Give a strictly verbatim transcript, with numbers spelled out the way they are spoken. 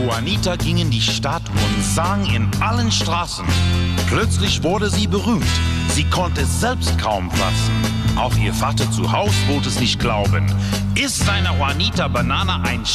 Juanita ging in die Stadt und sang in allen Straßen. Plötzlich wurde sie berühmt. Sie konnte es selbst kaum fassen. Auch ihr Vater zu Hause wollte es nicht glauben. Ist seine Juanita Banana ein